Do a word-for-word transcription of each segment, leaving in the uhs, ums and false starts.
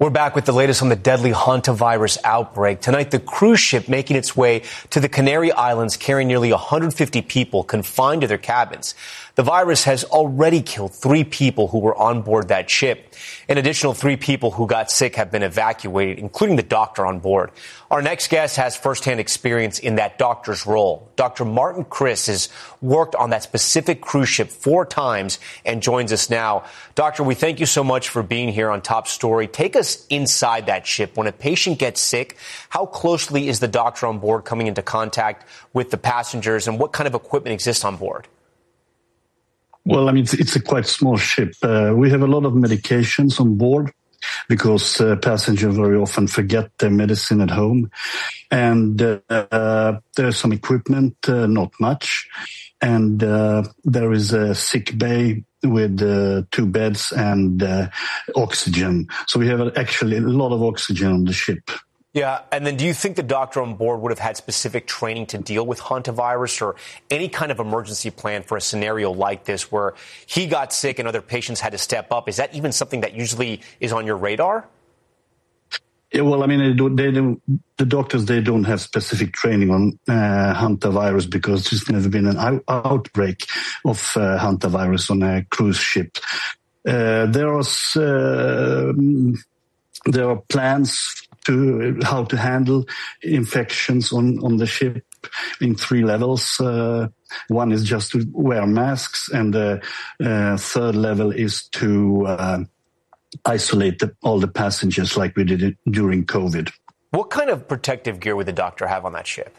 We're back with the latest on the deadly hantavirus outbreak. Tonight, the cruise ship making its way to the Canary Islands carrying nearly one hundred fifty people confined to their cabins. The virus has already killed three people who were on board that ship. An additional three people who got sick have been evacuated, including the doctor on board. Our next guest has firsthand experience in that doctor's role. Doctor Martin Kriss has worked on that specific cruise ship four times and joins us now. Doctor, we thank you so much for being here on Top Story. Take us inside that ship. When a patient gets sick, how closely is the doctor on board coming into contact with the passengers, and what kind of equipment exists on board? Well, I mean, it's, it's a quite small ship. Uh, we have a lot of medications on board because uh, passengers very often forget their medicine at home. And uh, uh, there's some equipment, uh, not much. And uh, there is a sick bay with uh, two beds and uh, oxygen. So we have actually a lot of oxygen on the ship. Yeah, and then do you think the doctor on board would have had specific training to deal with hantavirus or any kind of emergency plan for a scenario like this where he got sick and other patients had to step up? Is that even something that usually is on your radar? Yeah, well, I mean, they don't, they don't, the doctors, they don't have specific training on uh, hantavirus because there's never been an out- outbreak of uh, hantavirus on a cruise ship. Uh, there, was, uh, there are plans to how to handle infections on, on the ship in three levels. Uh, one is just to wear masks, and the uh, third level is to uh, isolate the, all the passengers like we did it during COVID. What kind of protective gear would the doctor have on that ship?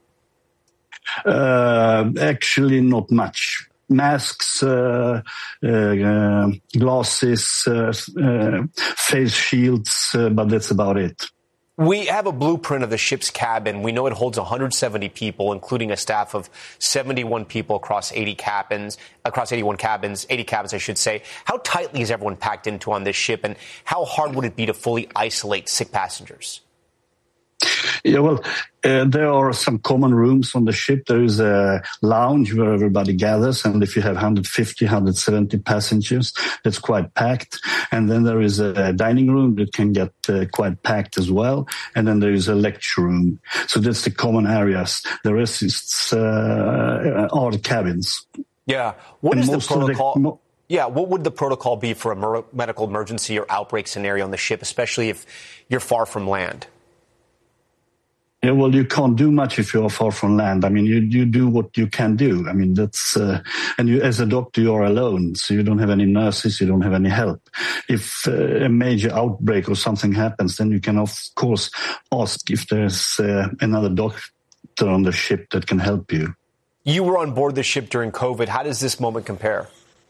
Uh, actually, not much. Masks, uh, uh, glasses, uh, uh, face shields, uh, but that's about it. We have a blueprint of the ship's cabin. We know it holds one hundred seventy people, including a staff of seventy-one people across eighty cabins, across eighty-one cabins, eighty cabins, I should say. How tightly is everyone packed into on this ship, and how hard would it be to fully isolate sick passengers? Yeah, well, uh, there are some common rooms on the ship. There is a lounge where everybody gathers, and if you have one hundred fifty, one hundred seventy passengers, that's quite packed. And then there is a dining room that can get uh, quite packed as well. And then there is a lecture room. So that's the common areas. The rest is uh, are the cabins. Yeah. What and is the protocol? The, mo- yeah. What would the protocol be for a mer- medical emergency or outbreak scenario on the ship, especially if you're far from land? Yeah, well, you can't do much if you are far from land. I mean, you you do what you can do. I mean, that's uh, and you as a doctor, you are alone, so you don't have any nurses, you don't have any help. If uh, a major outbreak or something happens, then you can of course ask if there's uh, another doctor on the ship that can help you. You were on board the ship during COVID. How does this moment compare?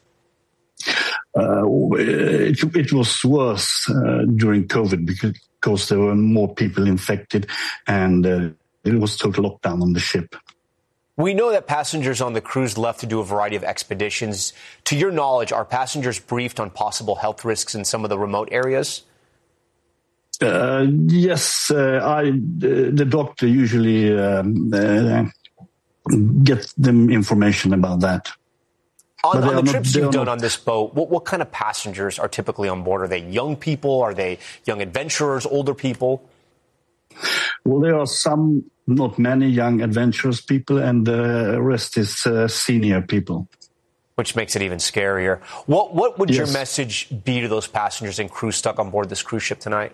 Uh, it, it was worse uh, during COVID because. Because there were more people infected, and uh, it was total lockdown on the ship. We know that passengers on the cruise left to do a variety of expeditions. To your knowledge, are passengers briefed on possible health risks in some of the remote areas? Uh, yes, uh, I, the, the doctor usually um, uh, get them information about that. On, on the not, trips you've done not, on this boat, what, what kind of passengers are typically on board? Are they young people? Are they young adventurers, older people? Well, there are some, not many young adventurous people, and the rest is uh, senior people. Which makes it even scarier. What, what would yes. your message be to those passengers and crew stuck on board this cruise ship tonight?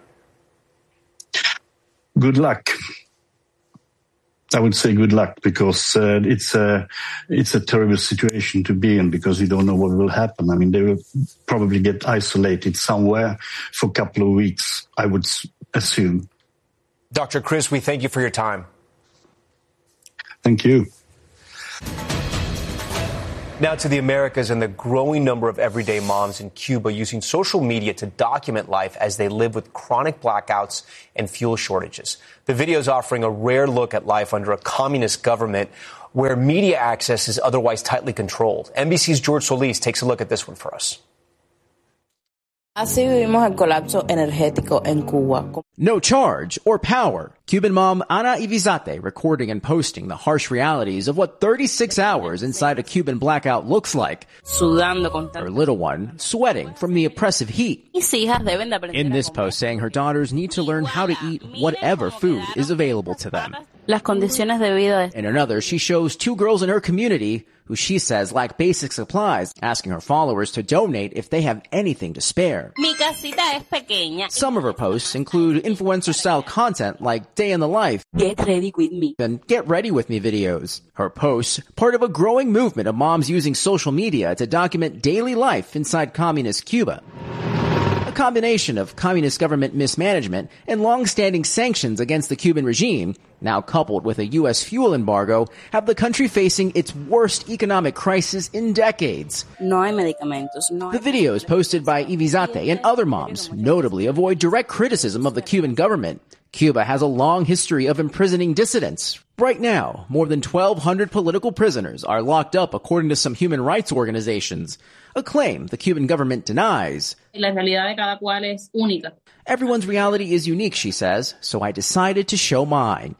Good luck. I would say good luck because uh, it's a it's a terrible situation to be in because you don't know what will happen. I mean, they will probably get isolated somewhere for a couple of weeks, I would assume. Doctor Kriss, we thank you for your time. Thank you. Now to the Americas and the growing number of everyday moms in Cuba using social media to document life as they live with chronic blackouts and fuel shortages. The video is offering a rare look at life under a communist government where media access is otherwise tightly controlled. N B C's George Solis takes a look at this one for us. Así vivimos el colapso energético en Cuba. No charge or power. Cuban mom Ana Iwizate recording and posting the harsh realities of what thirty-six hours inside a Cuban blackout looks like. Sudando con Her little one sweating from the oppressive heat. In this post saying her daughters need to learn how to eat whatever food is available to them. Las condiciones de vida. In another, she shows two girls in her community who she says lack basic supplies, asking her followers to donate if they have anything to spare. Mi casita es pequeña. Some of her posts include influencer-style content like Day in the Life Get ready with me. and Get Ready With Me videos. Her posts, part of a growing movement of moms using social media to document daily life inside communist Cuba. A combination of communist government mismanagement and long-standing sanctions against the Cuban regime, now coupled with a U S fuel embargo, have the country facing its worst economic crisis in decades. No hay medicamentos. No hay... The videos posted by Iwizate and other moms notably avoid direct criticism of the Cuban government. Cuba has a long history of imprisoning dissidents. Right now, more than twelve hundred political prisoners are locked up according to some human rights organizations, a claim the Cuban government denies. La realidad de cada cual es única. Everyone's reality is unique, she says, so I decided to show mine.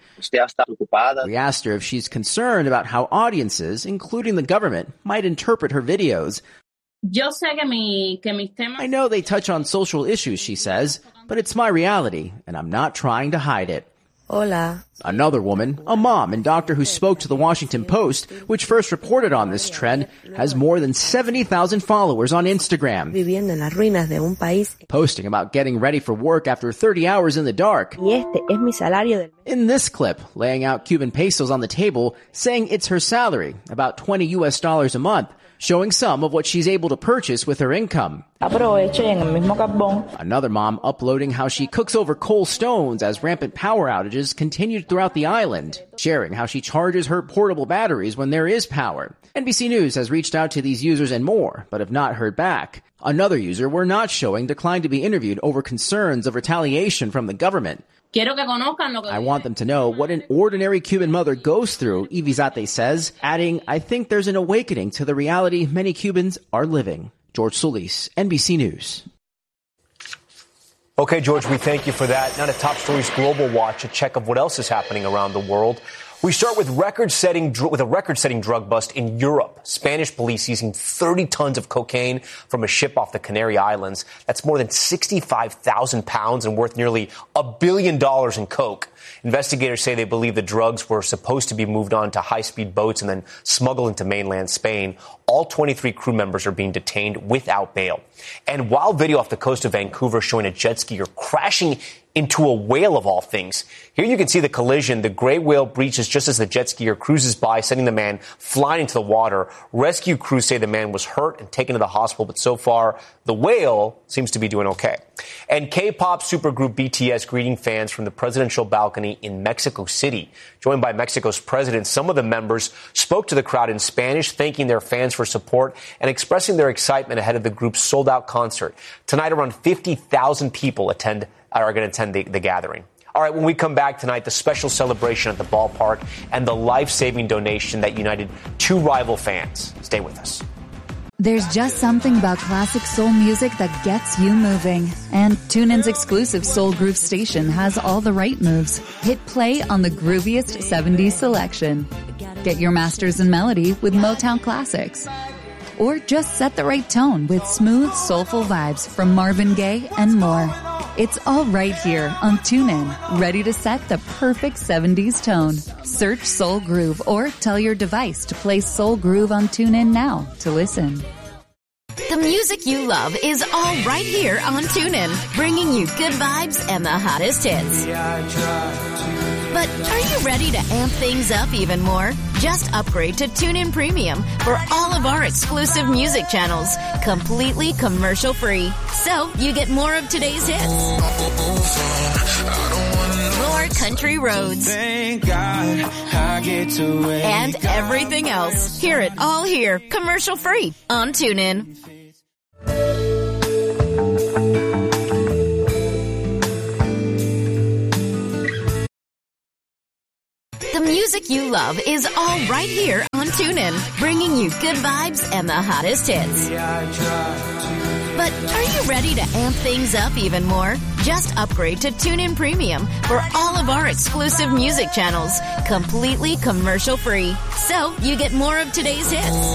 We asked her if she's concerned about how audiences, including the government, might interpret her videos. Yo sé que mi, que mis temas... I know they touch on social issues, she says, but it's my reality, and I'm not trying to hide it. Hola. Another woman, a mom and doctor who spoke to the Washington Post, which first reported on this trend, has more than seventy thousand followers on Instagram. Viviendo en las ruinas de un país. Posting about getting ready for work after thirty hours in the dark. Y este es mi salario del... In this clip, laying out Cuban pesos on the table, saying it's her salary, about twenty U S dollars a month, showing some of what she's able to purchase with her income. Aprovecho y en el mismo carbón. Another mom uploading how she cooks over coal stones as rampant power outages continued throughout the island, sharing how she charges her portable batteries when there is power. N B C News has reached out to these users and more, but have not heard back. Another user we're not showing declined to be interviewed over concerns of retaliation from the government. Quiero que conozcan lo que... I want them to know what an ordinary Cuban mother goes through, Iwizate says, adding, I think there's an awakening to the reality many Cubans are living. George Solis, N B C News. Okay, George, we thank you for that. Now to Top Stories Global Watch, a check of what else is happening around the world. We start with record-setting with a record-setting drug bust in Europe. Spanish police seizing thirty tons of cocaine from a ship off the Canary Islands. That's more than sixty-five thousand pounds and worth nearly a billion dollars in coke. Investigators say they believe the drugs were supposed to be moved on to high-speed boats and then smuggled into mainland Spain. All twenty-three crew members are being detained without bail. And while video off the coast of Vancouver showing a jet skier crashing into a whale of all things. Here you can see the collision. The gray whale breaches just as the jet skier cruises by, sending the man flying into the water. Rescue crews say the man was hurt and taken to the hospital, but so far the whale seems to be doing okay. And K-pop supergroup B T S greeting fans from the presidential balcony in Mexico City. Joined by Mexico's president, some of the members spoke to the crowd in Spanish, thanking their fans for support and expressing their excitement ahead of the group's sold-out concert. Tonight, around fifty thousand people attend are going to attend the, the gathering. All right, when we come back tonight, the special celebration at the ballpark and the life-saving donation that united two rival fans. Stay with us. There's just something about classic soul music that gets you moving. And TuneIn's exclusive Soul Groove station has all the right moves. Hit play on the grooviest seventies selection. Get your masters in melody with Motown classics. Or just set the right tone with smooth, soulful vibes from Marvin Gaye and more. It's all right here on TuneIn, ready to set the perfect seventies tone. Search Soul Groove or tell your device to play Soul Groove on TuneIn now to listen. The music you love is all right here on TuneIn, bringing you good vibes and the hottest hits. But are you ready to amp things up even more? Just upgrade to TuneIn Premium for all of our exclusive music channels, completely commercial-free. So you get more of today's hits, more country roads, and everything else. Hear it all here, commercial-free on TuneIn. The music you love is all right here on TuneIn, bringing you good vibes and the hottest hits. But are you ready to amp things up even more? Just upgrade to TuneIn Premium for all of our exclusive music channels, completely commercial-free. So you get more of today's hits,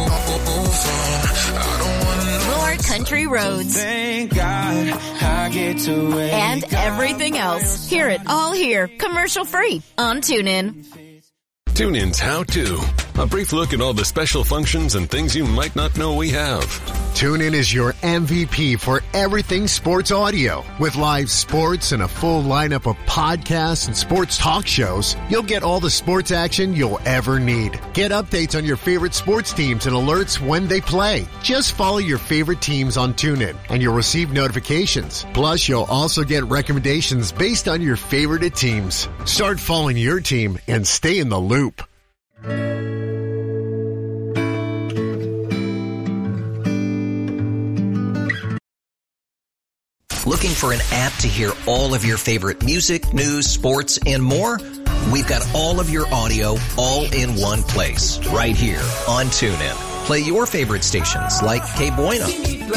more country roads, Thank God I get to wake and everything else. Hear it all here, commercial-free on TuneIn. TuneIn's How To. A brief look at all the special functions and things you might not know we have. TuneIn is your M V P for everything sports audio. With live sports and a full lineup of podcasts and sports talk shows, you'll get all the sports action you'll ever need. Get updates on your favorite sports teams and alerts when they play. Just follow your favorite teams on TuneIn and you'll receive notifications. Plus, you'll also get recommendations based on your favorite teams. Start following your team and stay in the loop. Looking for an app to hear all of your favorite music, news, sports, and more? We've got all of your audio all in one place, right here on TuneIn. Play your favorite stations like K Bueno,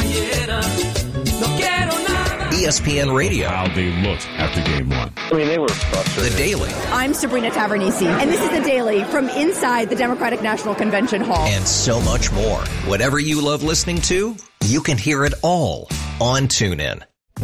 E S P N Radio. How they looked after game one. I mean, they were frustrated. The Daily. I'm Sabrina Tavernisi, and this is The Daily from inside the Democratic National Convention Hall. And so much more. Whatever you love listening to, you can hear it all on TuneIn.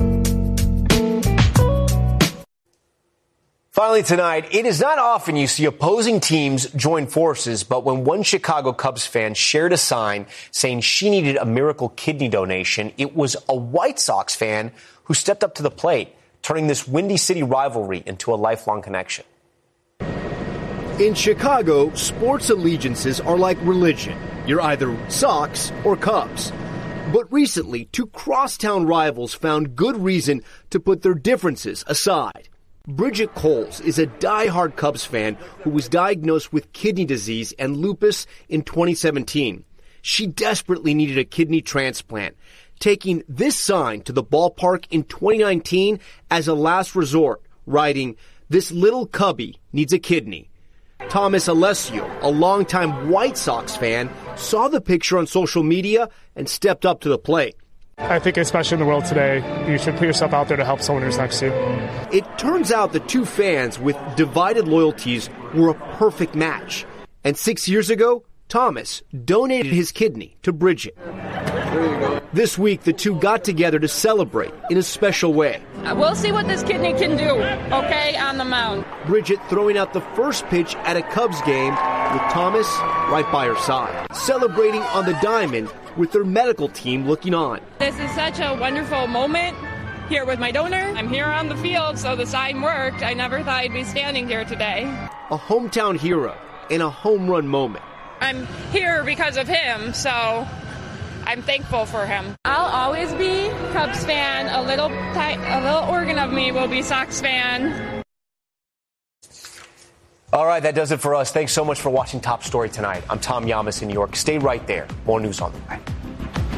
Finally tonight, it is not often you see opposing teams join forces, but when one Chicago Cubs fan shared a sign saying she needed a miracle kidney donation, it was a White Sox fan who stepped up to the plate, turning this Windy City rivalry into a lifelong connection. In Chicago, sports allegiances are like religion. You're either Sox or Cubs. But recently, two crosstown rivals found good reason to put their differences aside. Bridget Coles is a diehard Cubs fan who was diagnosed with kidney disease and lupus in twenty seventeen. She desperately needed a kidney transplant, taking this sign to the ballpark in twenty nineteen as a last resort, writing, "This little cubby needs a kidney." Thomas Alessio, a longtime White Sox fan, saw the picture on social media and stepped up to the plate. I think especially in the world today, you should put yourself out there to help someone who's next to you. It turns out the two fans with divided loyalties were a perfect match. And six years ago, Thomas donated his kidney to Bridget. This week, the two got together to celebrate in a special way. We'll see what this kidney can do, okay, on the mound. Bridget throwing out the first pitch at a Cubs game with Thomas right by her side. Celebrating on the diamond with their medical team looking on. This is such a wonderful moment here with my donor. I'm here on the field, so the sign worked. I never thought I'd be standing here today. A hometown hero and a home run moment. I'm here because of him, so I'm thankful for him. I'll always be Cubs fan. A little tight, a little organ of me will be Sox fan. All right, that does it for us. Thanks so much for watching Top Story tonight. I'm Tom Yamas in New York. Stay right there. More news on the way.